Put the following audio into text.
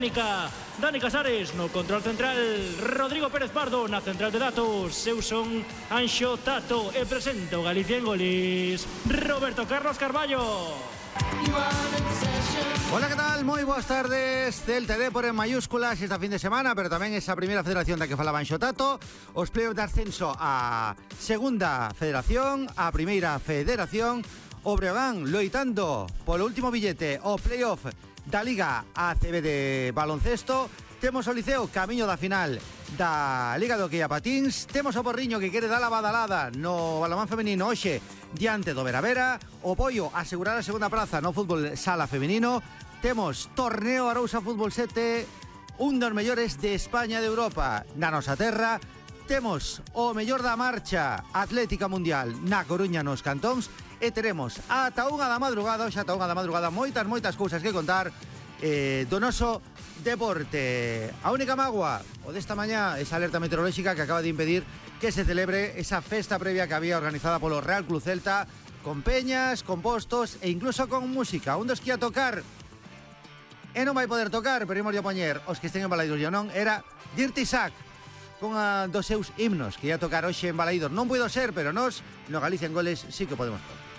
Dani Casares no control central, Rodrigo Pérez Pardo na central de datos, eu son Anxo Tato e presento Galicia en Golis, Roberto Carlos Carballo. Hola, ¿qué tal? Moi boas tardes. Celta e Dépor en mayúsculas esta fin de semana, pero tamén esa primeira federación da que falaba Anxo Tato, os playoffs de ascenso a segunda federación, a primeira federación, o Breogán loitando polo último billete, o playoff da Liga ACB de baloncesto. Temos o Liceo camiño da final da Liga de Hockey a Patins. Temos o Porriño que quere dar a badalada no balonmán femenino hoxe diante do Veravera. O Pollo asegurar a segunda praza no fútbol sala femenino. Temos torneo Arousa Fútbol 7, un dos mellores de España e de Europa na nosa terra. Temos o mellor da marcha atlética mundial na Coruña nos cantóns. E teremos ata unha da madrugada, hoxe ata unha da madrugada, moitas cousas que contar do noso deporte. A única mágoa o desta mañá esa alerta meteorolóxica que acaba de impedir que se celebre esa festa previa que había organizada polo Real Club Celta, con peñas, con postos e incluso con música. Un dos que ia tocar e non vai poder tocar, pero imos a poñer os que estén en Balaidos e non, era Dirty Sack, con dos seus himnos que ia tocar hoxe en Balaidos. Non puido ser, pero nos no Galicia en Goles sí que podemos pôr.